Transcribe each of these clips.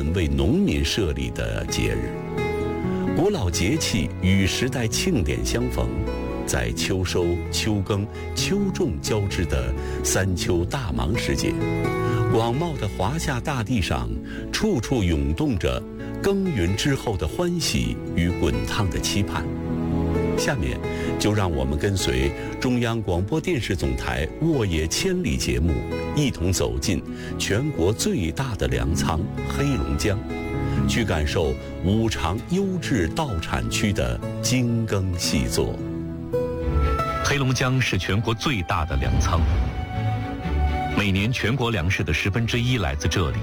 为农民设立的节日。古老节气与时代庆典相逢，在秋收、秋耕、秋种交织的三秋大忙时节，广袤的华夏大地上，处处涌动着耕耘之后的欢喜与滚烫的期盼。下面就让我们跟随中央广播电视总台《沃野千里》节目，一同走进全国最大的粮仓黑龙江，去感受五常优质稻产区的精耕细作。 黑龙江是全国最大的粮仓，每年全国粮食的1/10来自这里。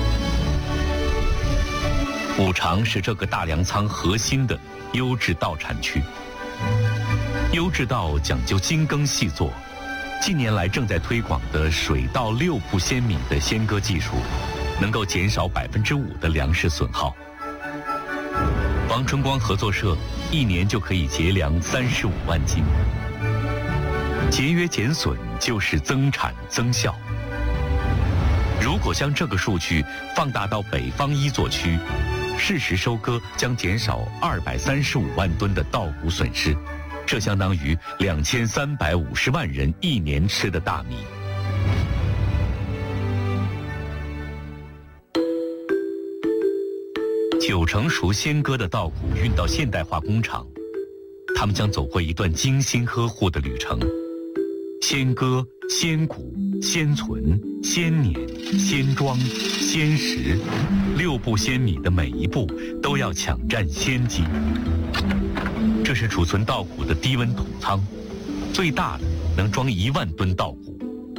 五常是这个大粮仓核心的优质稻产区。优质稻讲究精耕细作，近年来正在推广的水稻6步鲜米的鲜割技术，能够减少5%的粮食损耗。王春光合作社一年就可以节粮35万斤。节约减损就是增产增效。如果将这个数据放大到北方一作区，适时收割将减少235万吨的稻谷损失，这相当于2350万人一年吃的大米。9成熟鲜割的稻谷运到现代化工厂，他们将走过一段精心呵护的旅程。鲜割、鲜谷、鲜存、鲜碾、鲜装、鲜食，6步鲜米的每一步都要抢占先机。这是储存稻谷的低温桶仓，最大的能装1万吨稻谷。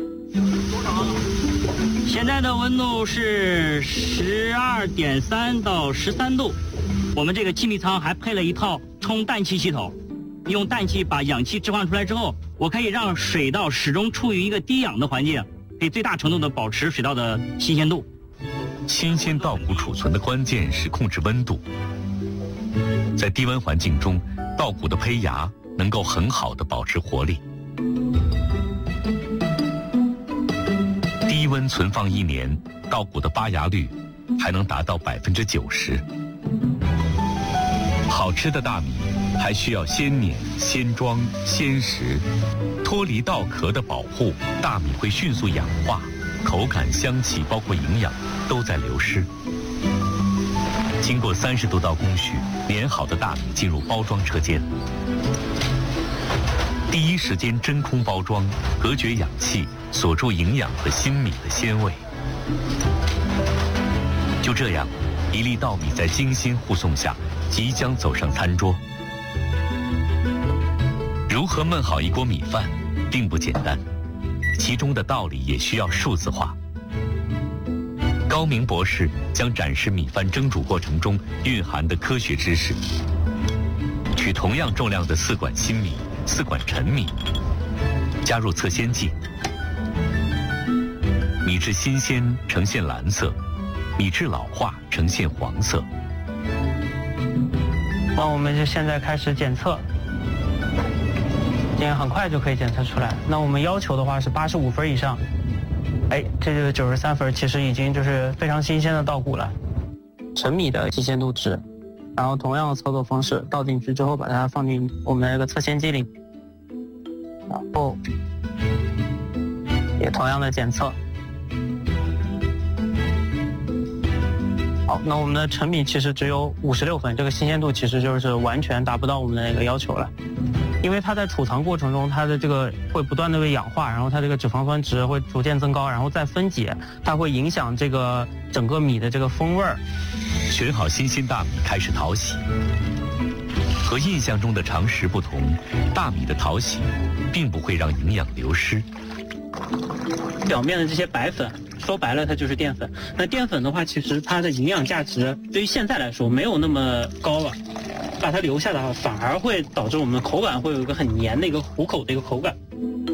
现在的温度是12.3到13度。我们这个气密仓还配了一套充氮气系统，用氮气把氧气置换出来之后，我可以让水稻始终处于一个低氧的环境，可以最大程度的保持水稻的新鲜度。 新鲜稻谷储存的关键是控制温度。在低温环境中，稻谷的胚芽能够很好的保持活力。低温存放1年，稻谷的发芽率还能达到90%。好吃的大米还需要鲜碾、鲜装、鲜食，脱离稻壳的保护，大米会迅速氧化，口感、香气包括营养都在流失。经过30多道工序，碾好的大米进入包装车间，第一时间真空包装，隔绝氧气，锁住营养和新米的鲜味。就这样，一粒稻米在精心护送下，即将走上餐桌。如何焖好一锅米饭，并不简单，其中的道理也需要数字化。高明博士将展示米饭蒸煮过程中蕴含的科学知识。取同样重量的4管新米、4管陈米，加入测鲜剂，米质新鲜呈现蓝色，米质老化呈现黄色。 那我们就现在开始检测，今天很快就可以检测出来。那我们要求的话是85分以上。这就是93分，其实已经就是非常新鲜的稻谷了。陈米的新鲜度值，然后同样的操作方式，倒进去之后把它放进我们那个测鲜机里，然后也同样的检测。好，那我们的陈米其实只有56分，这个新鲜度其实就是完全达不到我们的那个要求了。因为它在储藏过程中，它的这个会不断的被氧化，然后它这个脂肪酸值会逐渐增高，然后再分解，它会影响这个整个米的这个风味儿。 选好新鲜大米开始淘洗。和印象中的常识不同，大米的淘洗并不会让营养流失。 表面的这些白粉，说白了它就是淀粉。那淀粉的话，其实它的营养价值对于现在来说没有那么高了。把它留下的话，反而会导致我们口感会有一个很黏的一个糊口的一个口感。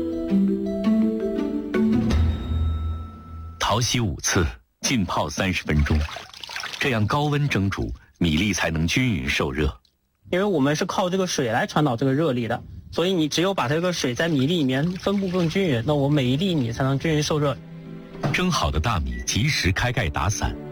淘洗5次，浸泡30分钟，这样高温蒸煮，米粒才能均匀受热。 因为我们是靠这个水来传导这个热力的，所以你只有把这个水在米粒里面分布更均匀，那我每一粒米才能均匀受热。 蒸好的大米及时开盖打散，